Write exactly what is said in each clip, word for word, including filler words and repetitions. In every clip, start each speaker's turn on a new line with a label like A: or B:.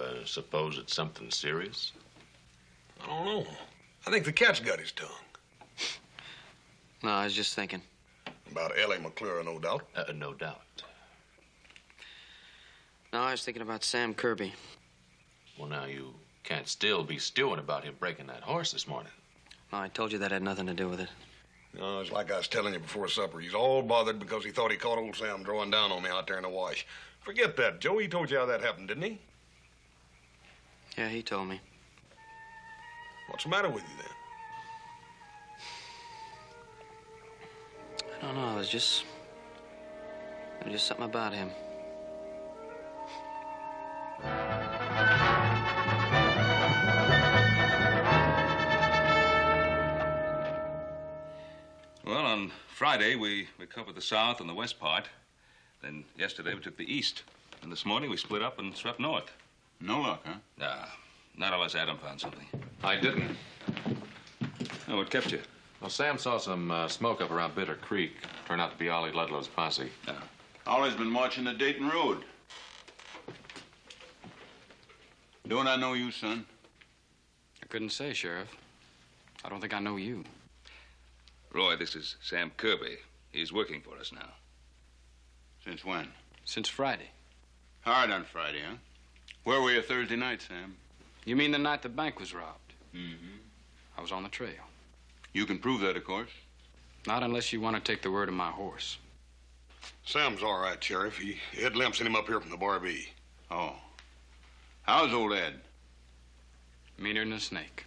A: uh, suppose it's something serious?
B: I don't know. I think the cat's got his tongue.
C: No, I was just thinking.
B: About Ellie McClure, no doubt.
A: Uh, no doubt.
C: No, I was thinking about Sam Kirby.
A: Well, now, you can't still be stewing about him breaking that horse this morning.
C: No, I told you that had nothing to do with it.
B: No, it's like I was telling you before supper. He's all bothered because he thought he caught old Sam drawing down on me out there in the wash. Forget that, Joe. He told you how that happened, didn't he?
C: Yeah, he told me.
B: What's the matter with you, then?
C: I don't know. It was just... It was just something about him.
D: Well, on Friday, we, we covered the south and the west part. Then yesterday, we took the east. And this morning, we split up and swept north.
E: No luck, huh?
D: Nah, not unless Adam found something.
A: I didn't.
D: Oh, what kept you?
A: Well, Sam saw some uh, smoke up around Bitter Creek. Turned out to be Ollie Ludlow's posse.
D: Yeah.
E: Ollie's been watching the Dayton Road. Don't I know you, son?
F: I couldn't say, Sheriff. I don't think I know you.
D: Roy, this is Sam Kirby. He's working for us now.
E: Since when?
F: Since Friday.
E: Hard on Friday, huh? Where were you Thursday night, Sam?
F: You mean the night the bank was robbed?
E: Mm-hmm.
F: I was on the trail.
E: You can prove that, of course.
F: Not unless you want to take the word of my horse.
B: Sam's all right, Sheriff. He, Ed Lemp sent him up here from the Bar B.
E: Oh. How's old Ed?
F: Meaner than a snake.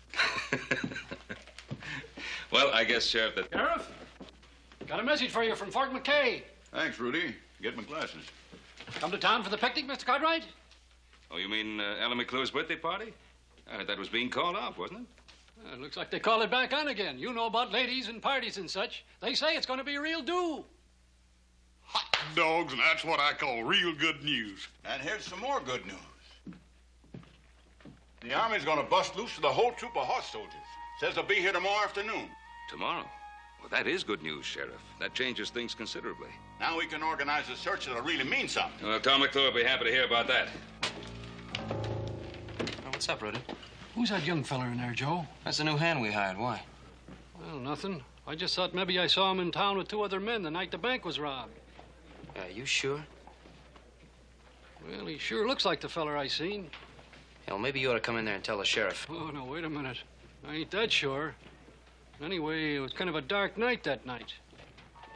D: Well, I guess, Sheriff, that...
G: Sheriff, got a message for you from Fort McKay.
E: Thanks, Rudy. Get my glasses.
G: Come to town for the picnic, Mister Cartwright?
D: Oh, you mean uh, Ellen McClure's birthday party? I heard that was being called off, wasn't it?
G: Uh, it looks like they call it back on again. You know about ladies and parties and such. They say it's going to be a real do.
B: Hot dogs, and that's what I call real good news.
E: And here's some more good news. The Army's gonna bust loose with a whole troop of horse soldiers. Says they'll be here tomorrow afternoon.
D: Tomorrow? Well, that is good news, Sheriff. That changes things considerably.
E: Now we can organize a search that'll really mean something.
D: Well, Tom McClure will be happy to hear about that.
C: Oh, what's up, Rudy?
G: Who's that young feller in there, Joe?
C: That's the new hand we hired. Why?
G: Well, nothing. I just thought maybe I saw him in town with two other men the night the bank was robbed.
C: Are uh, you sure?
G: Well, he sure looks like the feller I seen.
C: Hell, maybe you ought to come in there and tell the sheriff.
G: Oh, no, wait a minute. I ain't that sure. Anyway, it was kind of a dark night that night.